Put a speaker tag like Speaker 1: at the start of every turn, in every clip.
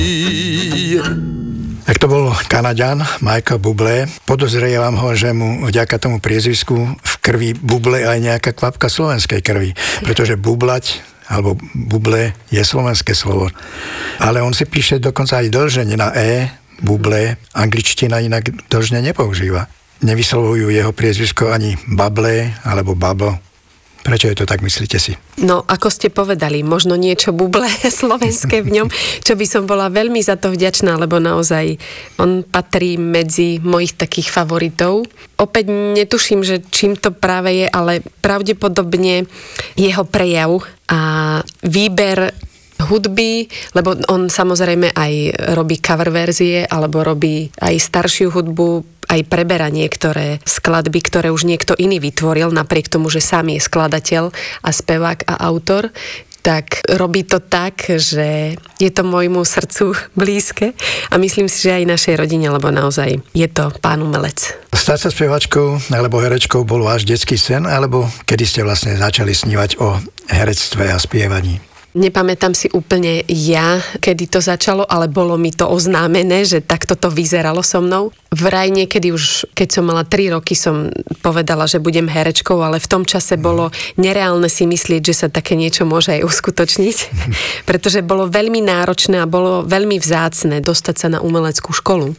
Speaker 1: Tak to bol Kanaďan Michael Bublé. Podozrievam ho, že mu vďaka tomu priezvisku v krvi buble aj nejaká kvapka slovenskej krvi. Pretože bublať alebo buble je slovenské slovo. Ale on si píše dokonca aj dlženie na buble. Angličtina inak dlžne nepoužíva. Nevyslovujú jeho priezvisko ani bable alebo babo. Prečo je to tak, myslíte si?
Speaker 2: No, ako ste povedali, možno niečo buble slovenské v ňom, čo by som bola veľmi za to vďačná, lebo naozaj on patrí medzi mojich takých favoritov. Opäť netuším, že čím to práve je, ale pravdepodobne jeho prejav a výber hudby, lebo on samozrejme aj robí cover verzie, alebo robí aj staršiu hudbu, aj preberá niektoré skladby, ktoré už niekto iný vytvoril, napriek tomu, že sám je skladateľ a spevák a autor, tak robí to tak, že je to môjmu srdcu blízke a myslím si, že aj našej rodine, lebo naozaj je to pán umelec.
Speaker 1: Stať sa spevačkou alebo herečkou bol váš detský sen, alebo kedy ste vlastne začali snívať o herectve a spievaní?
Speaker 2: Nepamätám si úplne kedy to začalo, ale bolo mi to oznámené, že takto to vyzeralo so mnou. Vraj niekedy už, keď som mala 3 roky, som povedala, že budem herečkou, ale v tom čase bolo nereálne si myslieť, že sa také niečo môže aj uskutočniť, pretože bolo veľmi náročné a bolo veľmi vzácne dostať sa na umeleckú školu.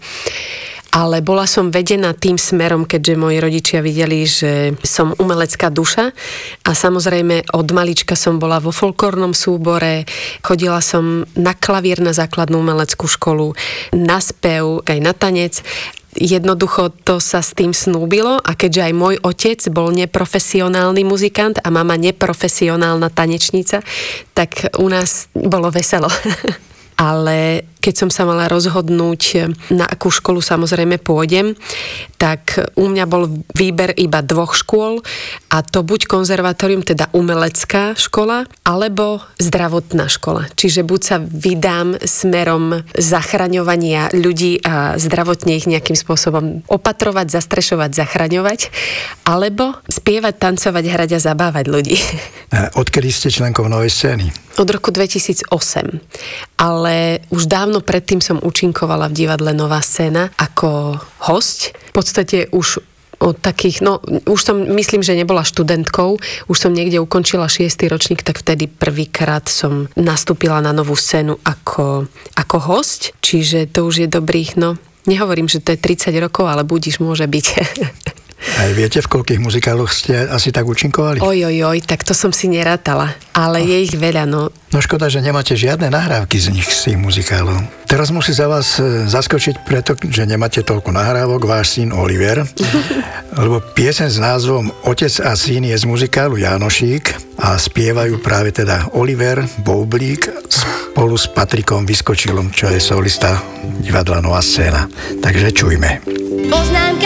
Speaker 2: Ale bola som vedená tým smerom, keďže moji rodičia videli, že som umelecká duša a samozrejme od malička som bola vo folklórnom súbore, chodila som na klavír na základnú umeleckú školu, na spev, aj na tanec. Jednoducho to sa s tým snúbilo a keďže aj môj otec bol neprofesionálny muzikant a mama neprofesionálna tanečnica, tak u nás bolo veselo. Ale keď som sa mala rozhodnúť, na akú školu samozrejme pôjdem, tak u mňa bol výber iba 2 škôl a to buď konzervatórium, teda umelecká škola, alebo zdravotná škola. Čiže buď sa vydám smerom zachraňovania ľudí a zdravotne ich nejakým spôsobom opatrovať, zastrešovať, zachraňovať, alebo spievať, tancovať, hrať a zabávať ľudí.
Speaker 1: Odkedy ste členkou Novej scény?
Speaker 2: Od roku 2008. Ale už dávno predtým som účinkovala v divadle Nová scéna ako hosť. V podstate už od takých, už som, myslím, že nebola študentkou, už som niekde ukončila 6. ročník, tak vtedy prvýkrát som nastúpila na Novú scénu ako hosť, čiže to už je dobrých, nehovorím, že to je 30 rokov, ale budiš, môže byť.
Speaker 1: Aj viete, v koľkých muzikáloch ste asi tak účinkovali?
Speaker 2: Tak to som si nerátala, ale je ich veľa,
Speaker 1: No škoda, že nemáte žiadne nahrávky z nich, z tých muzikálov. Teraz musí za vás zaskočiť preto, že nemáte toľko nahrávok, váš syn Oliver, lebo pieseň s názvom Otec a syn je z muzikálu Jánošík a spievajú práve teda Oliver Boublík spolu s Patrikom Vyskočilom, čo je solista divadla Nová scéna. Takže čujme.